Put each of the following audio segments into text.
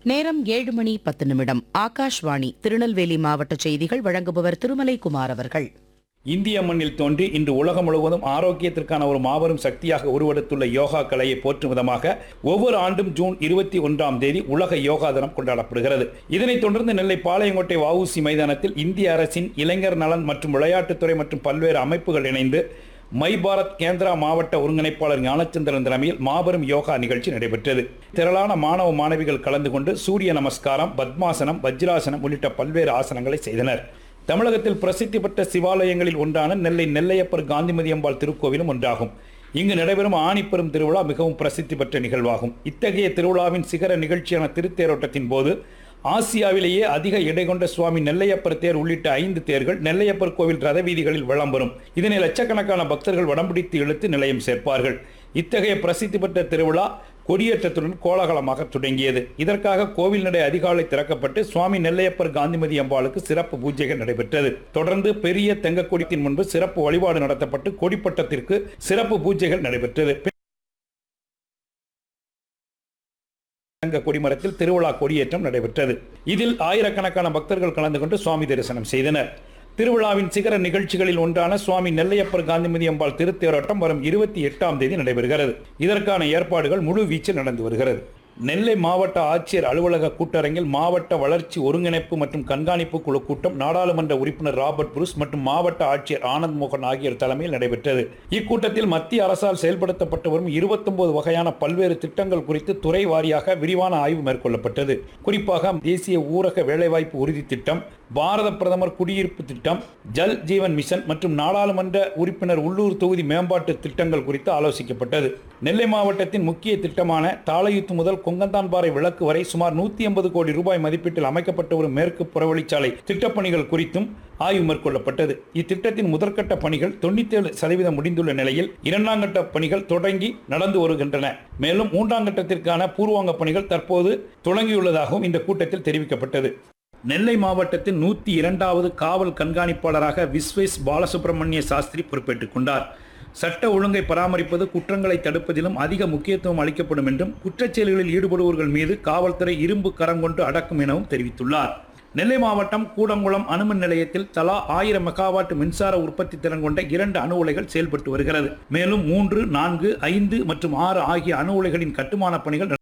நேரம் 7:10. ஆகாஷ்வாணி திருநெல்வேலி மாவட்ட செய்திகள் வழங்குபவர் திருமலை குமார் அவர்கள். இந்திய மண்ணில் தோன்றி இன்று உலகம் முழுவதும் ஆரோக்கியத்திற்கான ஒரு மாபெரும் சக்தியாக உருவெடுத்துள்ள யோகா கலையை போற்றும் விதமாக ஒவ்வொரு ஆண்டும் ஜூன் 21ஆம் தேதி உலக யோகா தினம் கொண்டாடப்படுகிறது. இதனைத் தொடர்ந்து நெல்லை பாளையங்கோட்டை வஉசி மைதானத்தில் இந்திய அரசின் இளைஞர் நலன் மற்றும் விளையாட்டுத்துறை மற்றும் பல்வேறு அமைப்புகள் இணைந்து மை பாரத் கேந்திரா மாவட்ட ஒருங்கிணைப்பாளர் ஞானச்சந்திரன் தலைமையில் மாபெரும் யோகா நிகழ்ச்சி நடைபெற்றது. திரளான மாணவ மாணவிகள் கலந்து கொண்டு சூரிய நமஸ்காரம், பத்மாசனம், வஜ்ராசனம் உள்ளிட்ட பல்வேறு ஆசனங்களை செய்தனர். தமிழகத்தில் பிரசித்தி பெற்ற சிவாலயங்களில் ஒன்றான நெல்லை நெல்லையப்பர் காந்திமதி அம்பாள் திருக்கோவிலும் ஒன்றாகும். இங்கு நடைபெறும் ஆணிப்பெரும் திருவிழா மிகவும் பிரசித்தி பெற்ற நிகழ்வாகும். இத்தகைய திருவிழாவின் சிகர நிகழ்ச்சியான திருத்தேரோட்டத்தின் போது ஆசியாவிலேயே அதிக எடை கொண்ட சுவாமி நெல்லையப்பர் தேர் உள்ளிட்ட 5 தேர்கள் நெல்லையப்பர் கோவில் ரத வீதிகளில் வலம் வரும். இதனை லட்சக்கணக்கான பக்தர்கள் வடம்பிடித்து இழுத்து நிலையம் சேர்ப்பார்கள். இத்தகைய பிரசித்தி பெற்ற திருவிழா கொடியேற்றத்துடன் கோலாகலமாக தொடங்கியது. இதற்காக கோவில் நடை அதிகாலை திறக்கப்பட்டு சுவாமி நெல்லையப்பர் காந்திமதி அம்பாளுக்கு சிறப்பு பூஜைகள் நடைபெற்றது. தொடர்ந்து பெரிய தெங்க கொடியின் முன்பு சிறப்பு வழிபாடு நடத்தப்பட்டு கொடிப்பட்டத்திற்கு சிறப்பு பூஜைகள் நடைபெற்றது. கொடிமரத்தில் திருவிழா கொடியேற்றம் நடைபெற்றது. இதில் ஆயிரக்கணக்கான பக்தர்கள் கலந்து கொண்டு சுவாமி தரிசனம் செய்தனர். திருவிழாவின் சிகர நிகழ்ச்சிகளில் ஒன்றான சுவாமி நெல்லையப்பர் காந்திமதி அம்பாள் திருத்தேரோட்டம் வரும் 28ஆம் தேதி நடைபெறுகிறது. இதற்கான ஏற்பாடுகள் முழு வீச்சில் நடந்து வருகிறது. நெல்லை மாவட்ட ஆட்சியர் அலுவலக கூட்டரங்கில் மாவட்ட வளர்ச்சி ஒருங்கிணைப்பு மற்றும் கண்காணிப்பு குழு கூட்டம் நாடாளுமன்ற உறுப்பினர் ராபர்ட் புரூஸ் மற்றும் மாவட்ட ஆட்சியர் ஆனந்த் மோகன் ஆகியோர் தலைமையில் நடைபெற்றது. இக்கூட்டத்தில் மத்திய அரசால் செயல்படுத்தப்பட்டு வரும் 29 வகையான பல்வேறு திட்டங்கள் குறித்து துறை வாரியாக விரிவான ஆய்வு மேற்கொள்ளப்பட்டது. குறிப்பாக தேசிய ஊரக வேலைவாய்ப்பு உறுதி திட்டம், பாரத பிரதமர் குடியிருப்பு திட்டம், ஜல் ஜீவன் மிஷன் மற்றும் நாடாளுமன்ற உறுப்பினர் உள்ளூர் தொகுதி மேம்பாட்டு திட்டங்கள் குறித்து ஆலோசிக்கப்பட்டது. நெல்லை மாவட்டத்தின் முக்கிய திட்டமான தாளையுத்து முதல் கொங்கந்தான்பாறை விளக்கு வரை சுமார் 180 கோடி ரூபாய் மதிப்பீட்டில் அமைக்கப்பட்ட ஒரு மேற்கு புறவழிச்சாலை திட்டப்பணிகள் குறித்தும் ஆய்வு மேற்கொள்ளப்பட்டது. இத்திட்டத்தின் முதற்கட்ட பணிகள் 97% முடிந்துள்ள நிலையில் 2ஆம் கட்ட பணிகள் தொடங்கி நடந்து வருகின்றன. மேலும் 3ஆம் கட்டத்திற்கான பூர்வாங்க பணிகள் தற்போது தொடங்கியுள்ளதாகவும் இந்த கூட்டத்தில் தெரிவிக்கப்பட்டது. நெல்லை மாவட்டத்தின் 102வது காவல் கண்காணிப்பாளராக விஸ்வேஸ் பாலசுப்ரமணிய சாஸ்திரி பொறுப்பேற்றுக் கொண்டார். சட்ட ஒழுங்கை பராமரிப்பது, குற்றங்களை தடுப்பதிலும் அதிக முக்கியத்துவம் அளிக்கப்படும் என்றும் குற்றச்செயல்களில் ஈடுபடுவோர்கள் மீது காவல்துறை இரும்பு கரம் கொண்டு அடக்கும் எனவும் தெரிவித்துள்ளார். நெல்லை மாவட்டம் கூடங்குளம் அணுமின் நிலையத்தில் தலா 1000 மெகாவாட் மின்சார உற்பத்தி திறன் கொண்ட 2 அணு உலைகள் செயல்பட்டு வருகிறது. மேலும் 3, 4, 5 மற்றும் 6 ஆகிய அணு உலைகளின் கட்டுமான பணிகள்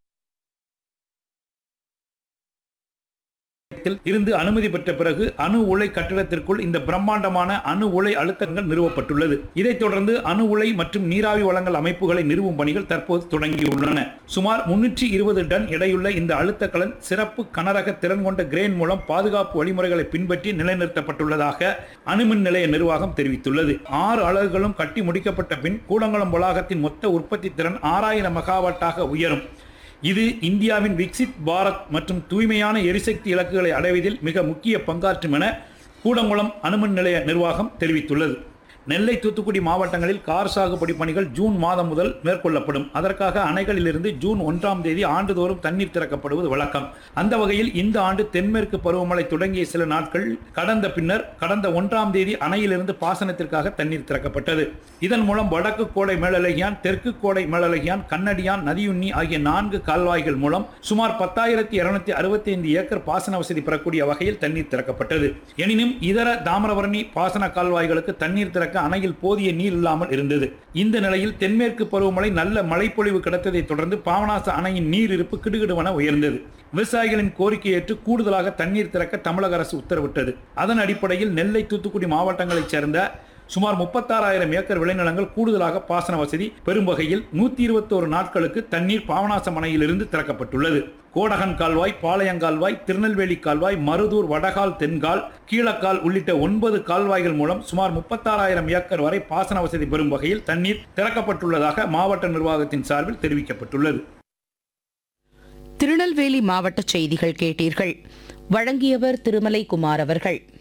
இருந்து அனுமதி பெற்ற பிறகு அணு உலை கட்டிடத்திற்குள் இந்த பிரம்மாண்டமான அணு உலை அழுத்தங்கள் நிறுவப்பட்டுள்ளது. இதைத் தொடர்ந்து அணு உலை மற்றும் நீராவி வழங்கல் அமைப்புகளை நிறுவும் பணிகள் தற்போது தொடங்கியுள்ளன. சுமார் 320 டன் எடையுள்ள இந்த அழுத்த கலன் சிறப்பு கனரக திறன் கொண்ட கிரேன் மூலம் பாதுகாப்பு வழிமுறைகளை பின்பற்றி நிலைநிறுத்தப்பட்டுள்ளதாக அணுமின் நிலைய நிர்வாகம் தெரிவித்துள்ளது. 6 அலகுகளும் கட்டி முடிக்கப்பட்ட பின் கூடங்குளம் வளாகத்தின் மொத்த உற்பத்தி திறன் 6000 மெகாவாட்டாக உயரும். இது இந்தியாவின் விக்சித் பாரத் மற்றும் தூய்மையான எரிசக்தி இலக்குகளை அடைவதில் மிக முக்கிய பங்காற்றும் என கூடங்குளம் அணுமின் நிலைய நிர்வாகம் தெரிவித்துள்ளது. நெல்லை, தூத்துக்குடி மாவட்டங்களில் கார் சாகுபடி பணிகள் ஜூன் மாதம் முதல் மேற்கொள்ளப்படும். அதற்காக அணைகளிலிருந்து ஜூன் 1ஆம் தேதி ஆண்டுதோறும் தண்ணீர் திறக்கப்படுவது வழக்கம். அந்த வகையில் இந்த ஆண்டு தென்மேற்கு பருவமழை தொடங்கிய சில நாட்கள் கடந்த பின்னர் கடந்த 1ஆம் தேதி அணையிலிருந்து பாசனத்திற்காக தண்ணீர் திறக்கப்பட்டது. இதன் மூலம் வடக்கு கோடை மேலழகியான், தெற்கு கோடை மேலழகியான், கண்ணடியான், நதியுண்ணி ஆகிய 4 கால்வாய்கள் மூலம் சுமார் 10,265 ஏக்கர் பாசன வசதி பெறக்கூடிய வகையில் தண்ணீர் திறக்கப்பட்டது. எனினும் இதர தாமிரபரணி பாசன கால்வாய்களுக்கு தண்ணீர் திறக்க அணையில் போதிய நீர் இல்லாமல் இருந்தது. இந்த நிலையில் தென்மேற்கு பருவமழை நல்ல மழைப்பொழிவு கிடைத்ததை தொடர்ந்து பாபநாச அணையின் நீர் இருப்பு கிடுகிடுவென உயர்ந்தது. விவசாயிகளின் கோரிக்கை ஏற்று கூடுதலாக தண்ணீர் திறக்க தமிழக அரசு உத்தரவிட்டது. அதன் அடிப்படையில் நெல்லை, தூத்துக்குடி மாவட்டங்களைச் சேர்ந்த சுமார் 36,000 ஏக்கர் விளைநிலங்கள் கூடுதலாக பாசன வசதி பெறும் வகையில் 121 நாட்களுக்கு தண்ணீர் பாபநாசம் அணையிலிருந்து திறக்கப்பட்டுள்ளது. கோடகன் கால்வாய், பாளையங்கால்வாய், திருநெல்வேலி கால்வாய், மருதூர் வடகால், தென்கால், கீழக்கால் உள்ளிட்ட 9 கால்வாய்கள் மூலம் சுமார் 36,000 ஏக்கர் வரை பாசன வசதி பெறும் வகையில் தண்ணீர் திறக்கப்பட்டுள்ளதாக மாவட்ட நிர்வாகத்தின் சார்பில் தெரிவிக்கப்பட்டுள்ளது. திருநெல்வேலி மாவட்ட செய்திகள் கேட்டீர்கள். வழங்கியவர் திருமலை குமார் அவர்கள்.